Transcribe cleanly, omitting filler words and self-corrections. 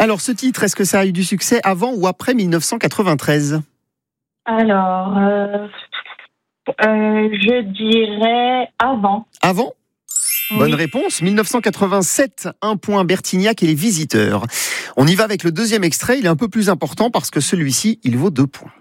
Alors, ce titre, est-ce que ça a eu du succès avant ou après 1993 ? Alors, je dirais avant. Avant ? Oui. Bonne réponse, 1987, 1 point Bertignac et les Visiteurs. On y va avec le deuxième extrait, il est un peu plus important parce que celui-ci, il vaut 2 points.